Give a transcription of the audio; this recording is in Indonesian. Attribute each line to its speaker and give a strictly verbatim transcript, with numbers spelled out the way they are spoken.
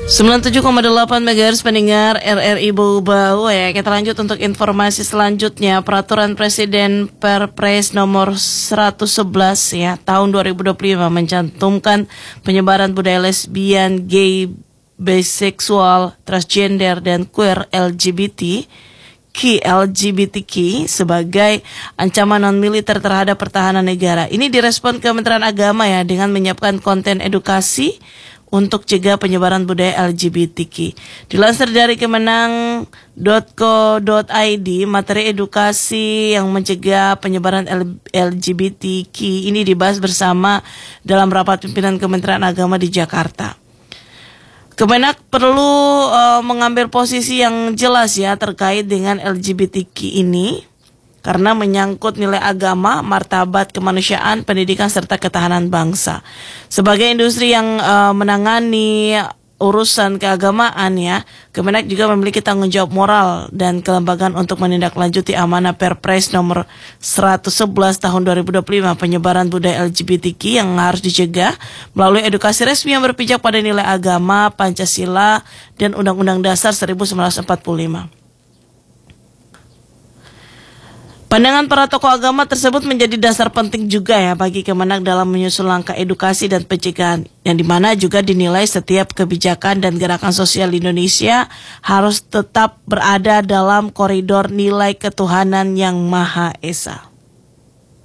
Speaker 1: sembilan puluh tujuh koma delapan megahertz pendengar R R I Bau-Bau ya. Kita lanjut untuk informasi selanjutnya. Peraturan Presiden Perpres nomor seratus sebelas ya tahun dua ribu dua puluh lima mencantumkan penyebaran budaya lesbian, gay, biseksual, transgender dan queer L G B T Q L G B T Q sebagai ancaman non-militer terhadap pertahanan negara. Ini direspon Kementerian Agama ya dengan menyiapkan konten edukasi untuk cegah penyebaran budaya L G B T Q. Dilansir dari kemenang dot co dot i d, materi edukasi yang mencegah penyebaran L G B T Q ini dibahas bersama dalam rapat pimpinan Kementerian Agama di Jakarta. Kemenak perlu uh, mengambil posisi yang jelas ya terkait dengan L G B T Q ini karena menyangkut nilai agama, martabat kemanusiaan, pendidikan serta ketahanan bangsa. Sebagai industri yang uh, menangani urusan keagamaan ya, Kemenak juga memiliki tanggung jawab moral dan kelembagaan untuk menindaklanjuti amanah Perpres nomor seratus sebelas tahun dua ribu dua puluh lima penyebaran budaya L G B T Q yang harus dicegah melalui edukasi resmi yang berpijak pada nilai agama, Pancasila dan Undang-Undang Dasar seribu sembilan ratus empat puluh lima. Pandangan para tokoh agama tersebut menjadi dasar penting juga ya bagi Kemenak dalam menyusun langkah edukasi dan pencegahan, yang dimana juga dinilai setiap kebijakan dan gerakan sosial di Indonesia harus tetap berada dalam koridor nilai ketuhanan yang Maha Esa.